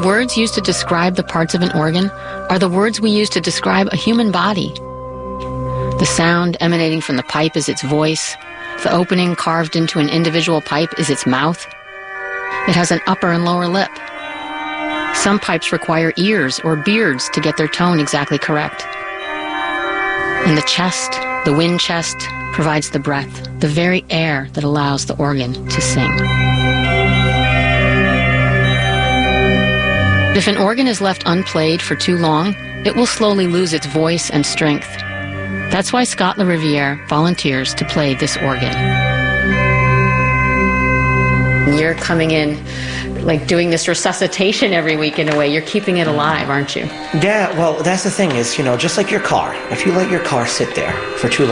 words used to describe the parts of an organ are the words we use to describe a human body. The sound emanating from the pipe is its voice. The opening carved into an individual pipe is its mouth. It has an upper and lower lip. Some pipes require ears or beards to get their tone exactly correct. And the chest, the wind chest, provides the breath, the very air that allows the organ to sing. If an organ is left unplayed for too long, it will slowly lose its voice and strength. That's why Scott LaRiviere volunteers to play this organ. You're coming in, like doing this resuscitation every week in a way. You're keeping it alive, aren't you? Yeah, well, that's the thing is, just like your car. If you let your car sit there for too long,